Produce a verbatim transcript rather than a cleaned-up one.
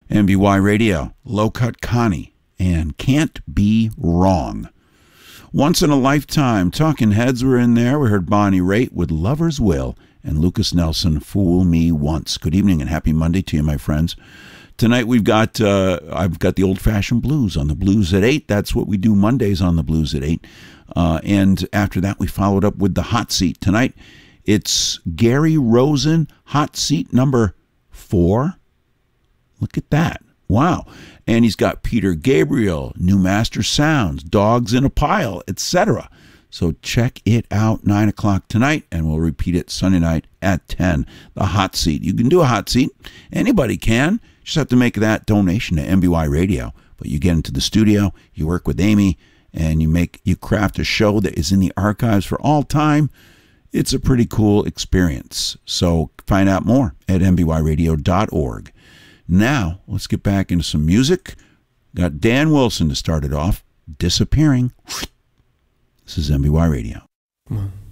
M B Y Radio, Low Cut Connie, and Can't Be Wrong. Once in a Lifetime, Talking Heads were in there. We heard Bonnie Raitt with Lover's Will, and Lucas Nelson, Fool Me Once. Good evening and happy Monday to you, my friends. Tonight we've got, uh, I've got the old-fashioned blues on the Blues at eight. That's what we do Mondays on the Blues at eight. Uh, and after that, we followed up with the Hot Seat. Tonight, it's Gary Rosen, Hot Seat number four. Look at that. Wow. And he's got Peter Gabriel, New Master Sounds, Dogs in a Pile, et cetera. So check it out, nine o'clock tonight, and we'll repeat it Sunday night at ten. The Hot Seat. You can do a Hot Seat. Anybody can. Just have to make that donation to M B Y Radio. But you get into the studio, you work with Amy, and you make you craft a show that is in the archives for all time. It's a pretty cool experience. So find out more at M B Y radio dot org. Now, let's get back into some music. Got Dan Wilson to start it off. Disappearing. This is M B Y Radio. Come on.